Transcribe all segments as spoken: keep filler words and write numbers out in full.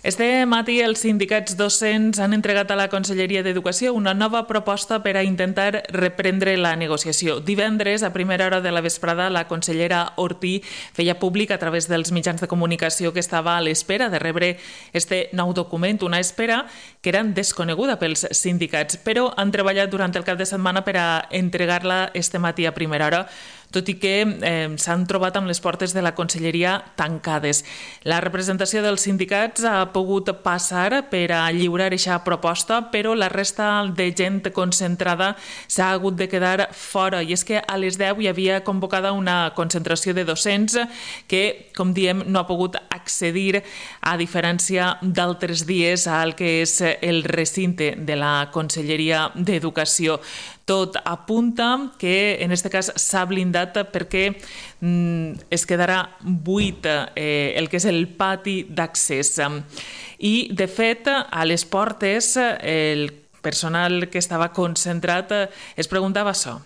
Este matí els sindicats docents han entregat a la Conselleria d'Educació una nova proposta per a intentar reprendre la negociació. Divendres, a primera hora de la vesprada, la consellera Ortí feia públic a través dels mitjans de comunicació que estava a l'espera de rebre este nou document, una espera que era desconeguda pels sindicats, però han treballat durant el cap de setmana per a entregar-la este matí a primera hora, tot i que eh, s'han trobat amb les portes de la Conselleria tancades. La representació dels sindicats ha pogut passar per a lliurar aquesta proposta, però la resta de gent concentrada s'ha hagut de quedar fora. I és que a les deu hi havia convocada una concentració de docents que, com diem, no ha pogut accedir, a diferència d'altres dies, al que és el recinte de la Conselleria d'Educació. Tot apunta que en aquest cas s'ha blindat perquè mm, es quedarà buit eh, el que és el pati d'accés. I, de fet, a les portes el personal que estava concentrat es preguntava això.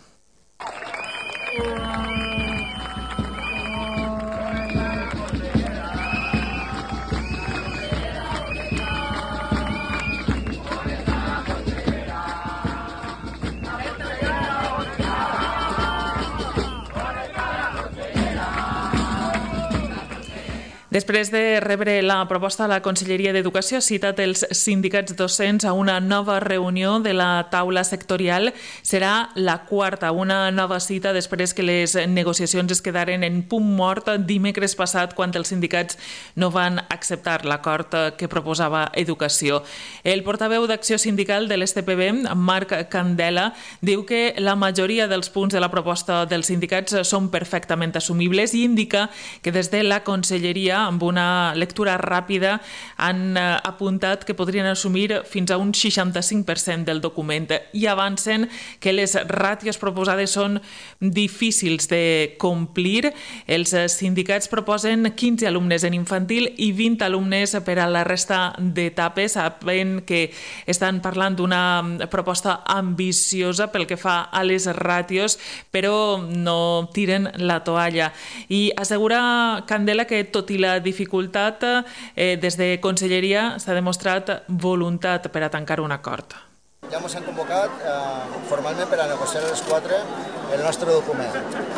Després de rebre la proposta, la Conselleria d'Educació ha citat els sindicats docents a una nova reunió de la taula sectorial. Serà la quarta, una nova cita després que les negociacions es quedaren en punt mort dimecres passat quan els sindicats no van acceptar l'acord que proposava Educació. El portaveu d'Acció Sindical de l'S T P B, Marc Candela, diu que la majoria dels punts de la proposta dels sindicats són perfectament assumibles i indica que des de la Conselleria, amb una lectura ràpida, han apuntat que podrien assumir fins a un seixanta-cinc per cent del document i avancen que les ràtios proposades són difícils de complir. Els sindicats proposen quinze alumnes en infantil i vint alumnes per a la resta d'etapes, sabent que estan parlant d'una proposta ambiciosa pel que fa a les ràtios, però no tiren la toalla. I assegura Candela que, tot i la La dificultat, eh, des de Conselleria s'ha demostrat voluntat per a tancar un acord. Ja ens han convocat eh, formalment per a negociar a les quatre el nostre document.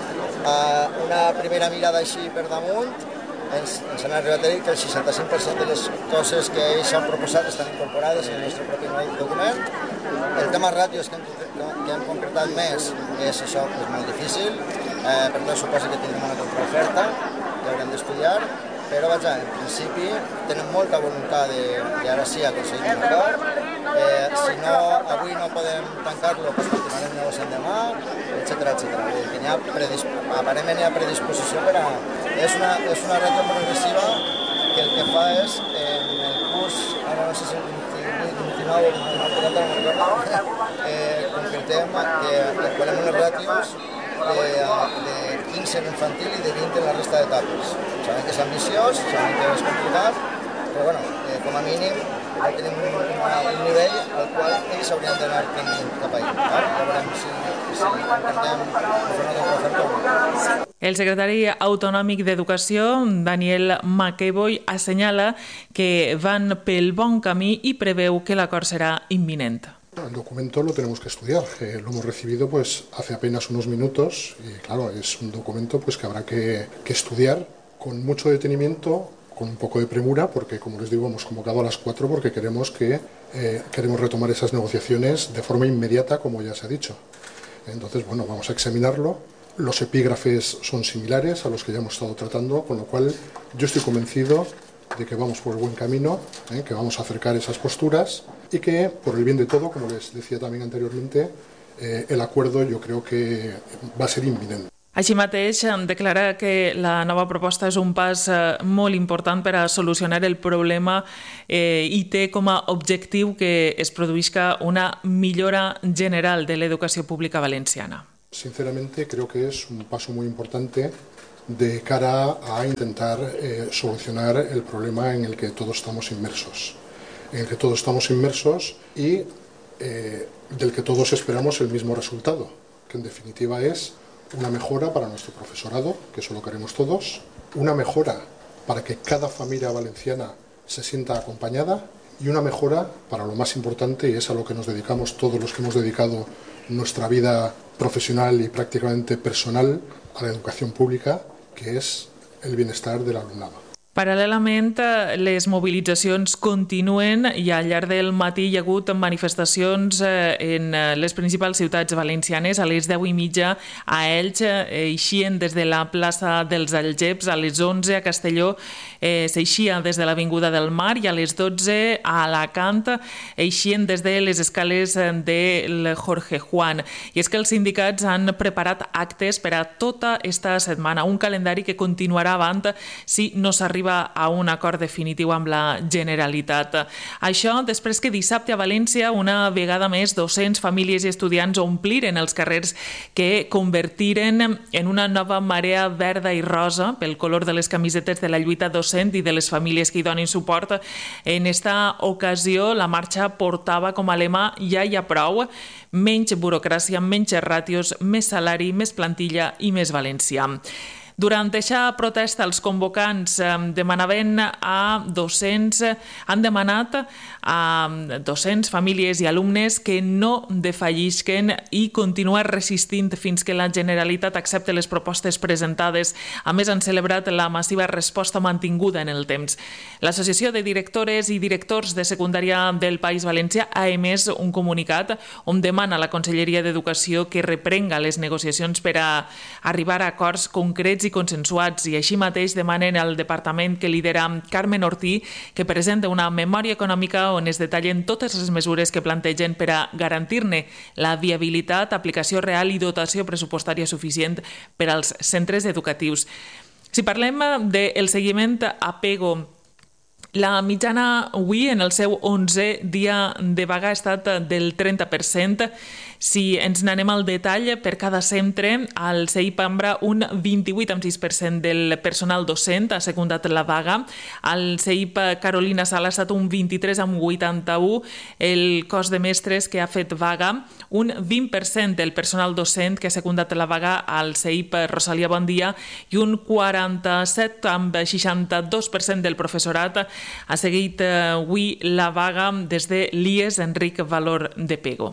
Eh, una primera mirada així per damunt ens, ens han arribat a dir que el seixanta-cinc per cent de les coses que ells han proposat estan incorporades en el nostre propi document. El tema ràtios que hem, que hem concretat més és això, és molt difícil, eh, per tant suposa que tindrem una contraoferta que haurem d'estudiar. Però, vaja, en principi tenen molta voluntat de, de ara sí aconseguir un acord. Eh, si no, avui no podem tancar-lo, doncs continuarem negociant demà, etcètera, etcètera. Hi ha predisp... Aparentment hi ha predisposició per a... És una, és una ràtio progressiva que el que fa és, en el curs, ara no sé si el vint-i-vuit, vint-i-nou, eh, concretem que volem unes ràtios de, de quinze en infantil i de vint en la resta d'etapes. Sabem que és ambiciós, sabem que és complicat, però bueno, eh, com a mínim ja tenim un, un nivell al qual ells haurien d'anar tendint cap a ell. Ja veurem si, si intentem fer una contraoferta o no. El secretari autonòmic d'Educació, Daniel McEvoy, assenyala que van pel bon camí i preveu que l'acord serà imminent. El documento lo tenemos que estudiar, eh, lo hemos recibido pues hace apenas unos minutos y claro, es un documento pues que habrá que, que estudiar con mucho detenimiento, con un poco de premura, porque como les digo hemos convocado a las cuatro porque queremos, que, eh, queremos retomar esas negociaciones de forma inmediata, como ya se ha dicho. Entonces, bueno, vamos a examinarlo. Los epígrafes son similares a los que ya hemos estado tratando, con lo cual yo estoy convencido de que vamos por el buen camino, ¿eh? que vamos a acercar esas posturas y que, por el bien de todo, como les decía también anteriormente, eh, el acuerdo yo creo que va a ser inminente. Així mateix, declara que la nova proposta és un pas molt important per a solucionar el problema eh, i té com a objectiu que es produïsca una millora general de l'educació pública valenciana. Sinceramente, creo que es un paso muy importante de cara a intentar eh, solucionar el problema en el que todos estamos inmersos, en el que todos estamos inmersos y eh, del que todos esperamos el mismo resultado, que en definitiva es una mejora para nuestro profesorado, que eso lo queremos todos, una mejora para que cada familia valenciana se sienta acompañada y una mejora para lo más importante, y es a lo que nos dedicamos todos los que hemos dedicado nuestra vida profesional y prácticamente personal a la educación pública, que es el bienestar del alumnado. Paral·lelament, les mobilitzacions continuen i al llarg del matí hi ha hagut manifestacions en les principals ciutats valencianes. A les deu i mitja a Elx eixien des de la plaça dels Algeps, a les onze a Castelló eh, s'eixia des de l'Avinguda del Mar i a les dotze a Alacant eixien des de les escales del Jorge Juan. I és que els sindicats han preparat actes per a tota esta setmana, un calendari que continuarà avant si no s'arriba a un acord definitiu amb la Generalitat. Això després que dissabte a València una vegada més docents, famílies i estudiants ompliren els carrers que convertiren en una nova marea verda i rosa pel color de les camisetes de la lluita docent i de les famílies que hi donin suport. En esta ocasió la marxa portava com a lema "Ja hi ha prou", menys burocràcia, menys ràtios, més salari, més plantilla i més valencià. Durant aquesta protesta, els convocants demanaven a docents, han demanat a docents, famílies i alumnes que no defallisquen i continuar resistint fins que la Generalitat accepti les propostes presentades. A més, han celebrat la massiva resposta mantinguda en el temps. L'Associació de Directores i Directors de Secundària del País Valencià ha emès un comunicat on demana a la Conselleria d'Educació que reprenga les negociacions per a arribar a acords concrets i consensuats, i així mateix demanen al departament que lidera Carmen Ortí que presenta una memòria econòmica on es detallen totes les mesures que plantegen per a garantir-ne la viabilitat, aplicació real i dotació pressupostària suficient per als centres educatius. Si parlem del seguiment a Pego, la mitjana avui, en el seu onzè dia de vaga, ha estat del trenta per cent. Si ens n'anem al detall, per cada centre, al C I P Ambra un vint-i-vuit coma sis per cent del personal docent ha secundat la vaga. Al C I P Carolina Sala ha estat un vint-i-tres coma vuitanta-u. El cos de mestres que ha fet vaga, un vint per cent del personal docent que ha secundat la vaga al C I P Rosalia Bondia i un quaranta-set coma seixanta-dos per cent del professorat ha seguit avui la vaga des de l'I E S Enric Valor de Pego.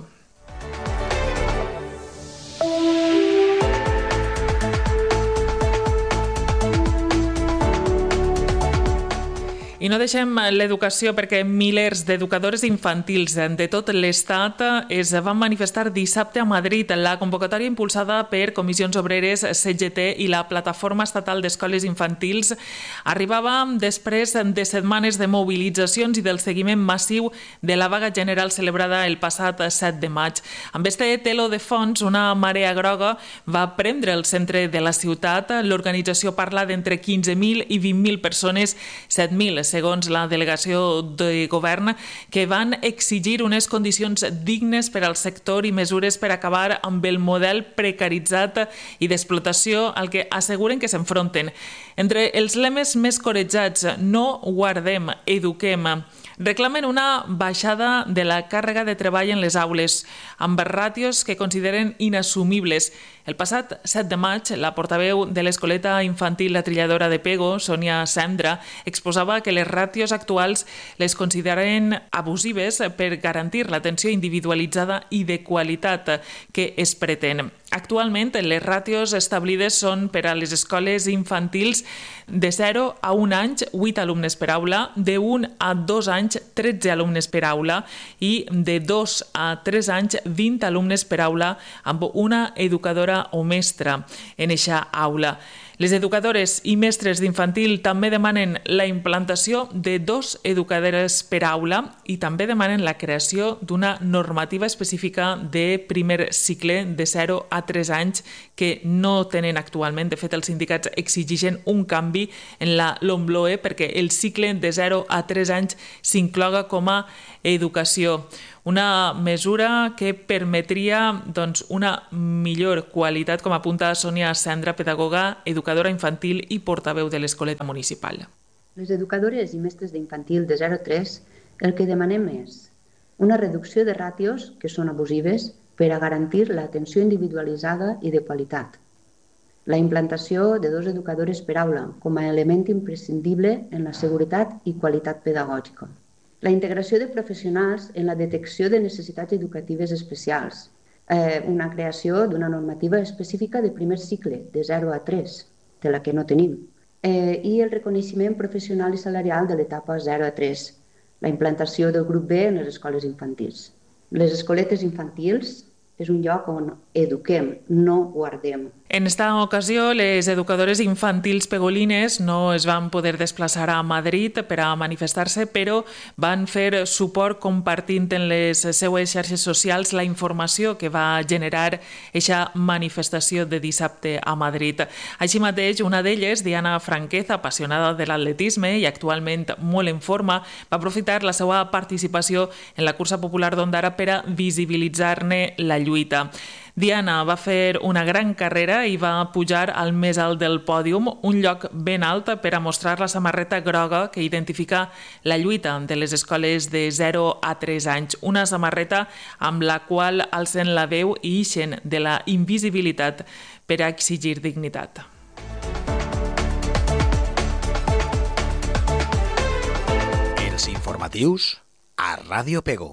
I no deixem l'educació perquè milers d'educadores infantils de tot l'Estat es van manifestar dissabte a Madrid. La convocatòria impulsada per Comissions Obreres, C G T i la Plataforma Estatal d'Escoles Infantils arribava després de setmanes de mobilitzacions i del seguiment massiu de la vaga general celebrada el passat set de maig. Amb este teló de fons, una marea groga va prendre el centre de la ciutat. L'organització parla d'entre quinze mil i vint mil persones, set mil segons la delegació de govern, que van exigir unes condicions dignes per al sector i mesures per acabar amb el model precaritzat i d'explotació al que asseguren que s'enfronten. Entre els lemes més corejats, no guardem, eduquem, reclamen una baixada de la càrrega de treball en les aules, amb ràtios que consideren inassumibles. El passat set de maig, la portaveu de l'Escoleta Infantil La Trilladora de Pego, Sònia Sendra, exposava que les ràtios actuals les consideren abusives per garantir l'atenció individualitzada i de qualitat que es pretén. Actualment, les ràtios establides són per a les escoles infantils de zero a un any, vuit alumnes per aula, de un a dos anys, tretze alumnes per aula i de dos a tres anys, vint alumnes per aula amb una educadora o mestra en eixa aula. Les educadores i mestres d'infantil també demanen la implantació de dos educadores per aula i també demanen la creació d'una normativa específica de primer cicle de zero a tres anys que no tenen actualment. De fet, els sindicats exigeixen un canvi en la LOMLOE perquè el cicle de zero a tres anys s'incloga com a educació. Una mesura que permetria doncs, una millor qualitat, com apunta Sònia Sendra, pedagoga, educadora infantil i portaveu de l'Escoleta Municipal. Les educadores i mestres d'infantil de zero a tres el que demanem és una reducció de ràtios que són abusives per a garantir l'atenció individualitzada i de qualitat, La implantació de dos educadores per aula com a element imprescindible en la seguretat i qualitat pedagògica. La integració de professionals en la detecció de necessitats educatives especials. Eh, una creació d'una normativa específica de primer cicle, de zero a tres, de la que no tenim. Eh, I el reconeixement professional i salarial de l'etapa zero a tres. La implantació del grup B en les escoles infantils. Les escoletes infantils és un lloc on eduquem, no guardem. En esta ocasió, les educadores infantils pegolines no es van poder desplaçar a Madrid per a manifestar-se, però van fer suport compartint en les seues xarxes socials la informació que va generar aquesta manifestació de dissabte a Madrid. Així mateix, una d'elles, Diana Franquez, apassionada de l'atletisme i actualment molt en forma, va aprofitar la seva participació en la cursa popular d'Ondara per a visibilitzar-ne la lluita. Diana va fer una gran carrera i va pujar al més alt del pòdium, un lloc ben alt per a mostrar la samarreta groga que identifica la lluita de les escoles de zero a tres anys. Una samarreta amb la qual alcen la veu i ixen de la invisibilitat per a exigir dignitat. Els informatius a Ràdio Pego.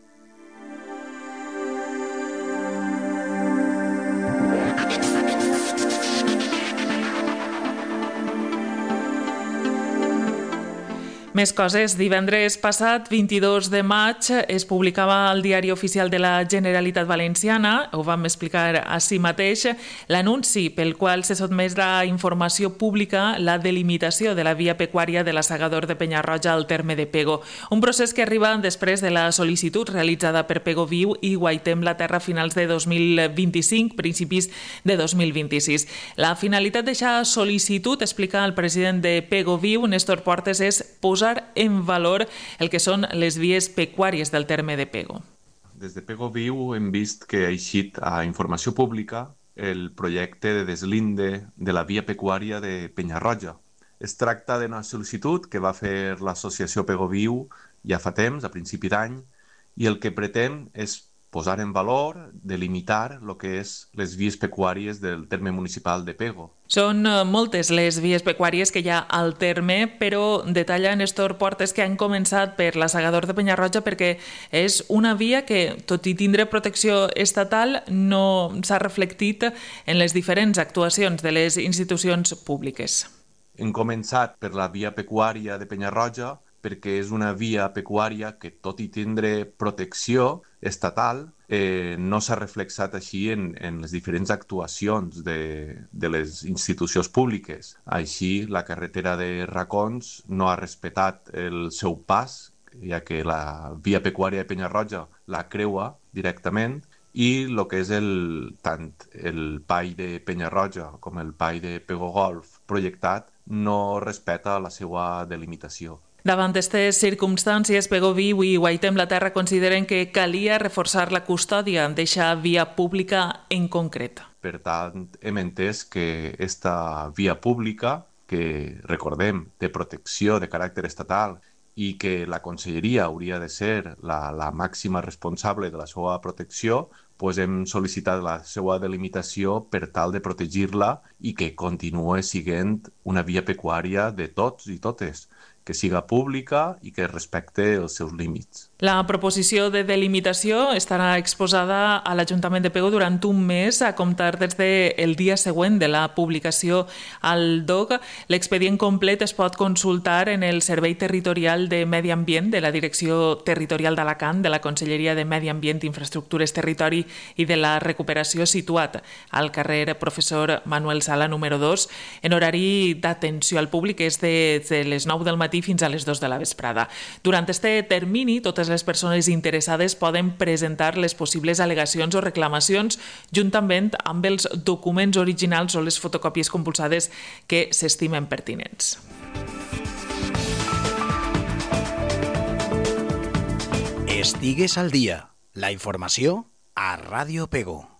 Més coses. Divendres passat, vint-i-dos de maig, es publicava al Diari Oficial de la Generalitat Valenciana, ho vam explicar així mateix, l'anunci pel qual se sotmetrà a informació pública la delimitació de la via pecuària de l'assegador de Penyarroja al terme de Pego. Un procés que arriba després de la sol·licitud realitzada per Pego Viu i Guaitem la Terra a finals de dos mil vint-i-cinc, principis de dos mil vint-i-sis. La finalitat d'aquesta sol·licitud, explica el president de Pego Viu, Néstor Portes, és posar en valor el que són les vies pecuàries del terme de Pego. Des de Pego Viu hem vist que ha eixit a informació pública el projecte de deslinde de la via pecuària de Penyarroja. Es tracta d'una sol·licitud que va fer l'associació Pego Viu ja fa temps, a principi d'any, i el que pretén és posar en valor, delimitar el que és les vies pecuàries del terme municipal de Pego. Són moltes les vies pecuàries que hi ha al terme, però detalla Néstor Portes que han començat per l'assegador de Penyarroja perquè és una via que, tot i tindre protecció estatal, no s'ha reflectit en les diferents actuacions de les institucions públiques. Hem començat per la via pecuària de Penyarroja perquè és una via pecuària que, tot i tindre protecció estatal, eh, no s'ha reflexat així en, en les diferents actuacions de, de les institucions públiques. Així, la carretera de Racons no ha respectat el seu pas, ja que la via pecuària de Penyarroja la creua directament, i el que és el, tant el Pai de Penyarroja com el Pai de Pego Golf projectat no respecta la seva delimitació. Davant d'aquestes circumstàncies, Pego Viu i Guaitem la Terra consideren que calia reforçar la custòdia d'aquesta via pública en concret. Per tant, hem entès que aquesta via pública, que, recordem, té protecció de caràcter estatal i que la Conselleria hauria de ser la, la màxima responsable de la seva protecció, doncs hem sol·licitat la seva delimitació per tal de protegir-la i que continuï sent una via pecuària de tots i totes, que siga pública i que respecte els seus límits. La proposició de delimitació estarà exposada a l'Ajuntament de Pego durant un mes, a comptar des del dia següent de la publicació al D O C. L'expedient complet es pot consultar en el Servei Territorial de Medi Ambient de la Direcció Territorial d'Alacant, de la Conselleria de Medi Ambient, Infraestructures, Territori i de la Recuperació, situat al carrer Professor Manuel Sala número dos, en horari d'atenció al públic, és de, de les nou del matí fins a les dues de la vesprada. Durant este termini, totes les persones interessades poden presentar les possibles al·legacions o reclamacions juntament amb els documents originals o les fotocòpies compulsades que s'estimen pertinents. Estigues al dia. La informació a Ràdio Pego.